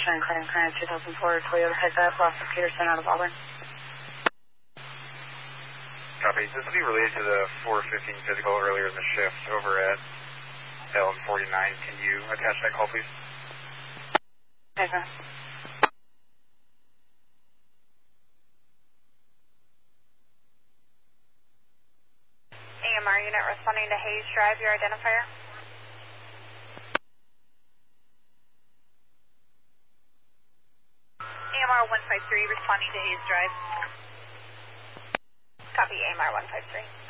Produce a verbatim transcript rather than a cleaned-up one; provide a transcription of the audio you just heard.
Shine Clan Clan two thousand four Toyota heads up, loss of Peterson out of Auburn. Copy. This will be related to the four fifteen physical earlier in the shift over at L M forty-nine. Can you attach that call, please? Okay. A M R unit responding to Hayes Drive, your identifier. A M R one five three responding to Hayes Drive. Copy A M R one five three.